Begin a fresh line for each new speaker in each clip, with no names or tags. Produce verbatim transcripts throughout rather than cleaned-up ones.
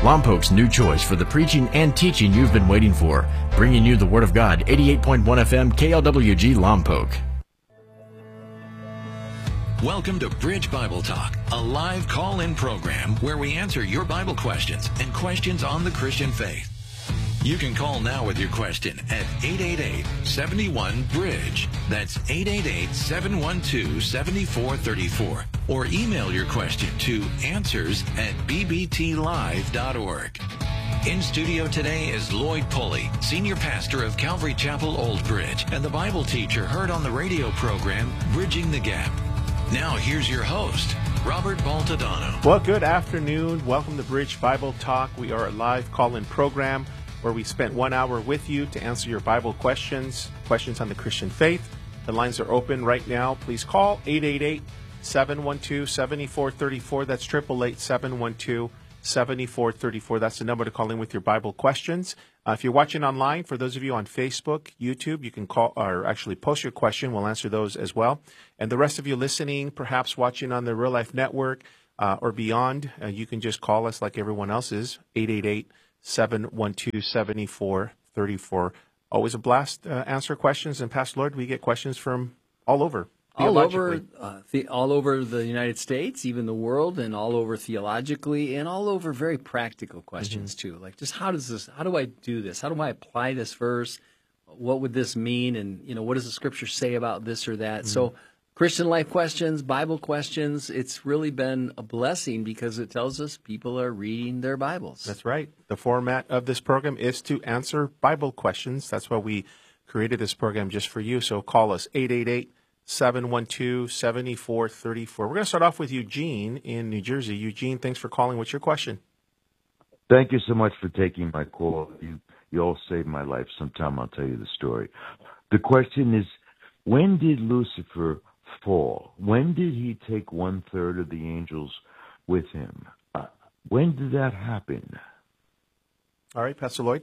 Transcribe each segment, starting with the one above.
Lompoc's new choice for the preaching and teaching you've been waiting for. Bringing you the Word of God, eighty-eight point one F M, K L W G Lompoc.
Welcome to Bridge Bible Talk, a live call-in program where we answer your Bible questions and questions on the Christian faith. You can call now with your question at eight eight eight, seven one, bridge. That's eight eight eight, seven one two, seven four three four. Or email your question to answers at b b t live dot org. In studio today is Lloyd Pulley, Senior Pastor of Calvary Chapel Old Bridge, and the Bible teacher heard on the radio program Bridging the Gap. Now here's your host, Robert Baltadano.
Well, good afternoon. Welcome to Bridge Bible Talk. We are a live call-in program where we spent one hour with you to answer your Bible questions, questions on the Christian faith. The lines are open right now. Please call eight eight eight, seven one two, seven four three four. That's eight eight eight, seven one two, seven four three four. That's the number to call in with your Bible questions. Uh, if you're watching online, for those of you on Facebook, YouTube, you can call or actually post your question. We'll answer those as well. And the rest of you listening, perhaps watching on the Real Life Network uh, or beyond, uh, you can just call us like everyone else is, eight eight eight, seven one two, seven four three four. Always a blast uh, answer questions. And Pastor Lord, we get questions from all over.
All over, uh, the, all over the United States, even the world, and all over theologically, and all over very practical questions mm-hmm. too. Like, just how does this? How do I do this? How do I apply this verse? What would this mean? And you know, what does the Scripture say about this or that? Mm-hmm. So, Christian life questions, Bible questions. It's really been a blessing because it tells us people are reading their Bibles.
That's right. The format of this program is to answer Bible questions. That's why we created this program just for you. So call us eight eight eight, seven one two, seven four three four. We're going to start off with Eugene in New Jersey. Eugene, thanks for calling. What's your question?
Thank you so much for taking my call. You, you all saved my life. Sometime I'll tell you the story. The question is, when did Lucifer fall? When did he take one-third of the angels with him? Uh, when did that happen?
All right, Pastor Lloyd.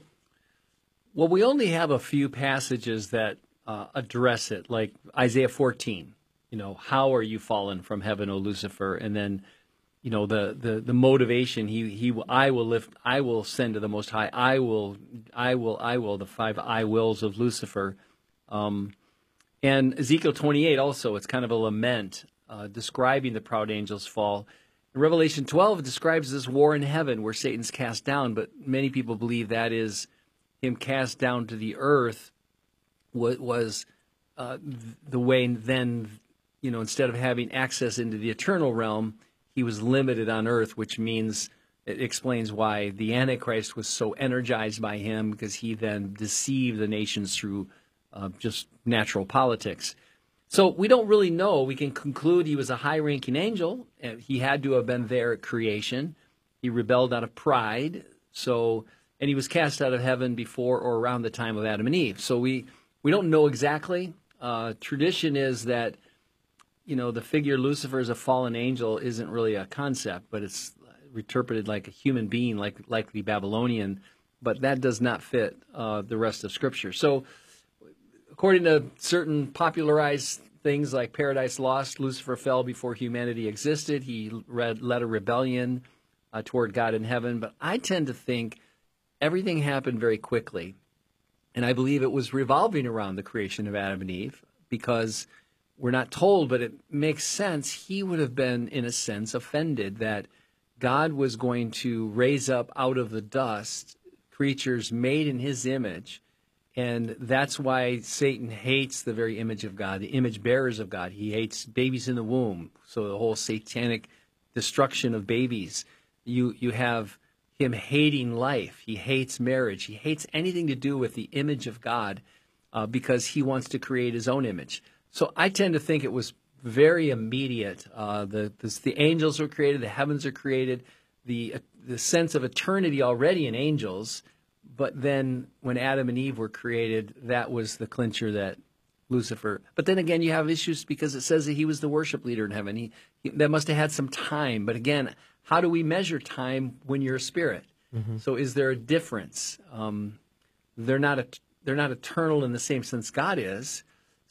Well, we only have a few passages that uh, address it, like Isaiah fourteen. You know, how are you fallen from heaven, O Lucifer? And then, you know, the the, the motivation. He he. I will lift. I will send to the Most High. I will. I will. I will. The five I wills of Lucifer. Um, And Ezekiel twenty-eight also, it's kind of a lament uh, describing the proud angel's fall. In Revelation twelve, it describes this war in heaven where Satan's cast down, but many people believe that is him cast down to the earth was, was uh, the way then, you know, instead of having access into the eternal realm, he was limited on earth, which means it explains why the Antichrist was so energized by him, because he then deceived the nations through Uh, just natural politics. So we don't really know. We can conclude he was a high-ranking angel. And he had to have been there at creation. He rebelled out of pride. So, and he was cast out of heaven before or around the time of Adam and Eve. So we, we don't know exactly. Uh, tradition is that, you know, the figure Lucifer as a fallen angel isn't really a concept, but it's interpreted like a human being, like likely Babylonian. But that does not fit uh, the rest of Scripture. So, according to certain popularized things like Paradise Lost, Lucifer fell before humanity existed. He read, led a rebellion uh, toward God in heaven. But I tend to think everything happened very quickly. And I believe it was revolving around the creation of Adam and Eve, because we're not told, but it makes sense. He would have been, in a sense, offended that God was going to raise up out of the dust creatures made in his image. And that's why Satan hates the very image of God, the image bearers of God. He hates babies in the womb. So the whole satanic destruction of babies. You you have him hating life. He hates marriage. He hates anything to do with the image of God uh, because he wants to create his own image. So I tend to think it was very immediate. Uh, the, the the angels were created. The heavens are created. The the sense of eternity already in angels. But then when Adam and Eve were created, that was the clincher that Lucifer. But then again, you have issues because it says that he was the worship leader in heaven. He, he that must have had some time. But again, how do we measure time when you're a spirit? Mm-hmm. So is there a difference? Um, they're not a, they're not eternal in the same sense God is.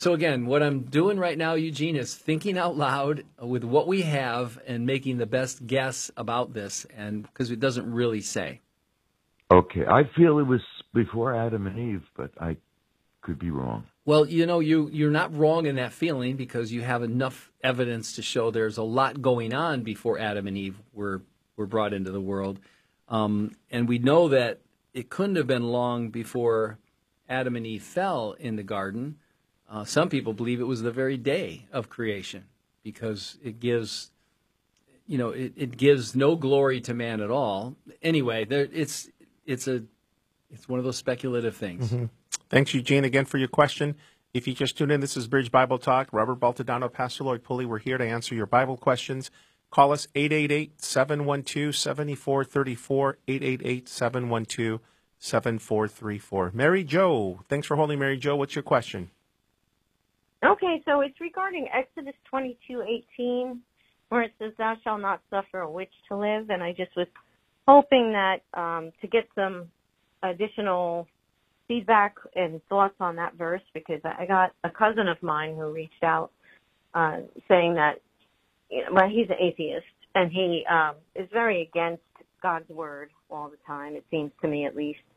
So again, what I'm doing right now, Eugene, is thinking out loud with what we have and making the best guess about this, and because it doesn't really say.
Okay, I feel it was before Adam and Eve, but I could be wrong.
Well, you know, you, you're not wrong in that feeling because you have enough evidence to show there's a lot going on before Adam and Eve were, were brought into the world. Um, and we know that it couldn't have been long before Adam and Eve fell in the garden. Uh, some people believe it was the very day of creation because it gives, you know, it, it gives no glory to man at all. Anyway, there, it's it's a it's one of those speculative things.
Mm-hmm. Thanks, Eugene, again for your question. If you just tuned in, this is Bridge Bible Talk. Robert Baltadano, Pastor Lloyd Pulley. We're here to answer your Bible questions. Call us eight eight eight, seven one two, seven four three four, eight eight eight, seven one two, seven four three four. Mary Jo, thanks for holding, Mary Jo. What's your question?
Okay, so it's regarding Exodus twenty-two eighteen, where it says, "Thou shalt not suffer a witch to live." And I just was hoping that um, to get some additional feedback and thoughts on that verse, because I got a cousin of mine who reached out uh, saying that, you know, well, he's an atheist, and he um, is very against God's word all the time, it seems to me at least.